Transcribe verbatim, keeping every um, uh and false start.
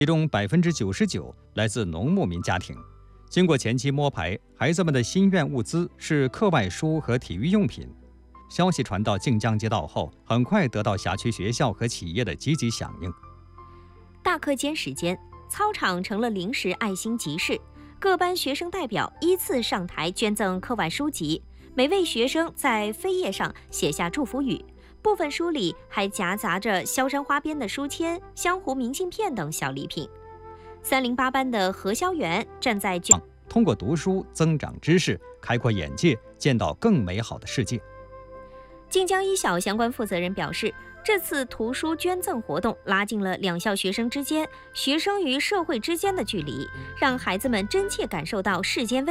其中百分之九十九来自农牧民家庭。经过前期摸排，孩子们的心愿物资是课外书和体育用品。消息传到晋江街道后，很快得到辖区学校和企业的积极响应。 大课间时间，操场成了临时爱心集市，各班学生代表依次上台捐赠课外书籍，每位学生在扉页上写下祝福语，部分书里还夹杂着萧山花边的书签、香湖明信片等小礼品。三零八班的何潇元站在卷， 通过读书增长知识，开阔眼界，见到更美好的世界。 晋江一小相关负责人表示，这次图书捐赠活动拉近了两校学生之间、学生与社会之间的距离，让孩子们真切感受到世间温